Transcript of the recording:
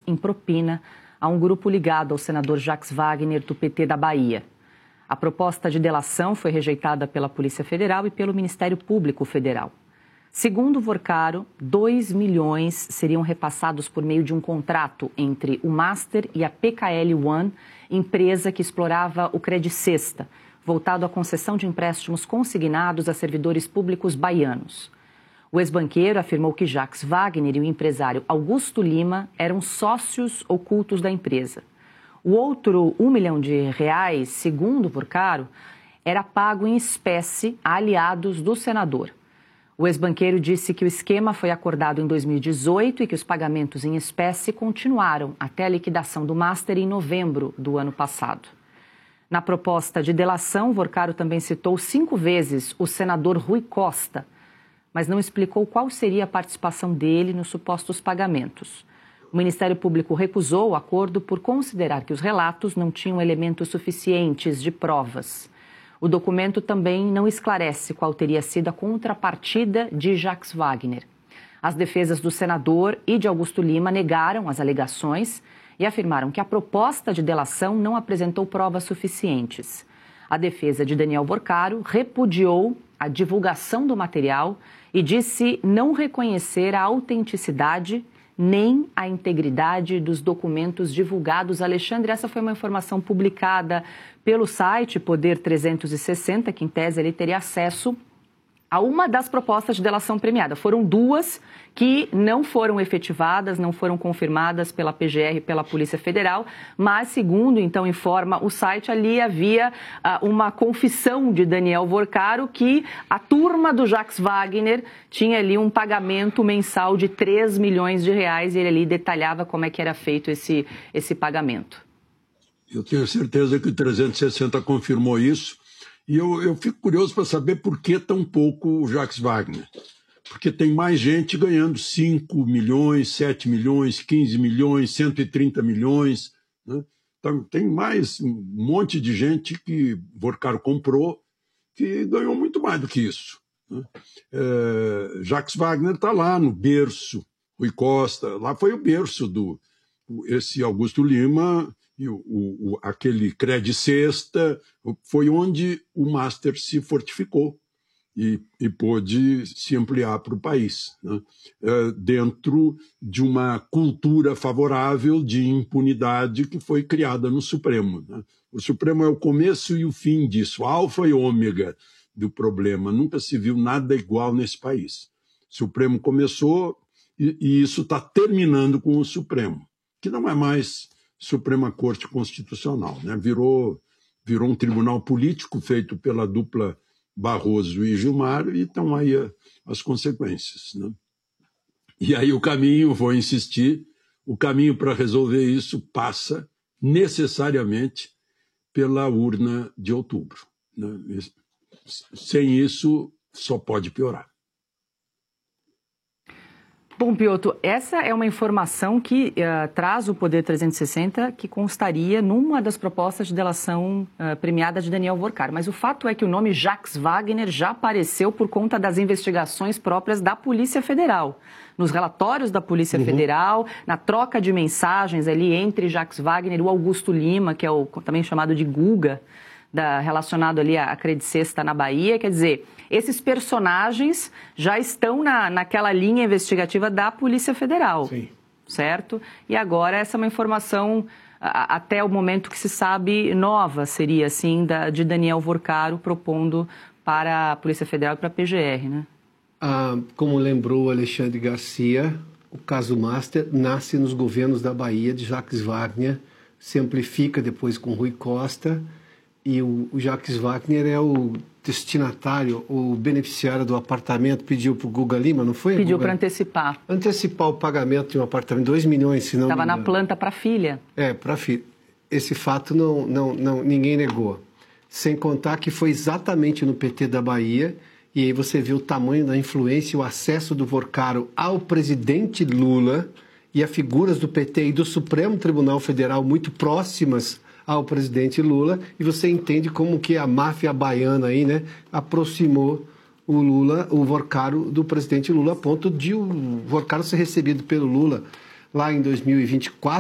em propina a um grupo ligado ao senador Jacques Wagner, do PT da Bahia. A proposta de delação foi rejeitada pela Polícia Federal e pelo Ministério Público Federal. Segundo Vorcaro, 2 milhões seriam repassados por meio de um contrato entre o Master e a PKL One, empresa que explorava o Credicesta, voltado à concessão de empréstimos consignados a servidores públicos baianos. O ex-banqueiro afirmou que Jacques Wagner e o empresário Augusto Lima eram sócios ocultos da empresa. O outro R$1 milhão, segundo Vorcaro, era pago em espécie a aliados do senador. O ex-banqueiro disse que o esquema foi acordado em 2018 e que os pagamentos em espécie continuaram até a liquidação do Master em novembro do ano passado. Na proposta de delação, Vorcaro também citou 5 vezes o senador Rui Costa, mas não explicou qual seria a participação dele nos supostos pagamentos. O Ministério Público recusou o acordo por considerar que os relatos não tinham elementos suficientes de provas. O documento também não esclarece qual teria sido a contrapartida de Jacques Wagner. As defesas do senador e de Augusto Lima negaram as alegações e afirmaram que a proposta de delação não apresentou provas suficientes. A defesa de Daniel Vorcaro repudiou a divulgação do material e disse não reconhecer a autenticidade nem a integridade dos documentos divulgados. Alexandre, essa foi uma informação publicada pelo site Poder 360, que em tese ele teria acesso a uma das propostas de delação premiada. Foram 2 que não foram efetivadas, não foram confirmadas pela PGR e pela Polícia Federal, mas, segundo, então, informa o site, ali havia uma confissão de Daniel Vorcaro que a turma do Jacques Wagner tinha ali um pagamento mensal de R$3 milhões e ele ali detalhava como é que era feito esse pagamento. Eu tenho certeza que o 360 confirmou isso. E eu fico curioso para saber por que tão pouco o Jacques Wagner. Porque tem mais gente ganhando 5 milhões, 7 milhões, 15 milhões, 130 milhões. Né? Então, tem mais um monte de gente que Vorcaro comprou que ganhou muito mais do que isso. Né? Jacques Wagner está lá no berço, Rui Costa, lá foi o berço esse Augusto Lima. E aquele Credicesta foi onde o Master se fortificou e pôde se ampliar para o país, né? Dentro de uma cultura favorável de impunidade que foi criada no Supremo. Né? O Supremo é o começo e o fim disso, alfa e ômega do problema. Nunca se viu nada igual nesse país. O Supremo começou e isso está terminando com o Supremo, que não é mais Suprema Corte Constitucional, né? Virou um tribunal político feito pela dupla Barroso e Gilmar e estão aí as consequências, né? E aí vou insistir, o caminho para resolver isso passa necessariamente pela urna de outubro, né? Sem isso, só pode piorar. Bom, Piotr, essa é uma informação que traz o Poder 360, que constaria numa das propostas de delação premiada de Daniel Vorcaro. Mas o fato é que o nome Jacques Wagner já apareceu por conta das investigações próprias da Polícia Federal. Nos relatórios da Polícia Federal, na troca de mensagens ali entre Jacques Wagner e o Augusto Lima, que é o também chamado de Guga, relacionado ali à Credicesta na Bahia. Quer dizer, esses personagens já estão naquela linha investigativa da Polícia Federal. Sim. Certo? E agora essa é uma informação, até o momento que se sabe, nova, seria assim, de Daniel Vorcaro propondo para a Polícia Federal e para a PGR, né? Como lembrou Alexandre Garcia, o caso Master nasce nos governos da Bahia de Jacques Wagner, se amplifica depois com Rui Costa. E o Jacques Wagner é o destinatário, o beneficiário do apartamento, pediu para o Guga Lima, não foi? Pediu para antecipar. Antecipar o pagamento de um apartamento, 2 milhões, se não me engano. Estava na planta para a filha. Para a filha. Esse fato ninguém negou. Sem contar que foi exatamente no PT da Bahia, e aí você vê o tamanho da influência e o acesso do Vorcaro ao presidente Lula e a figuras do PT e do Supremo Tribunal Federal muito próximas ao presidente Lula, e você entende como que a máfia baiana aí, né, aproximou o Vorcaro do presidente Lula, a ponto de o Vorcaro ser recebido pelo Lula lá em 2024,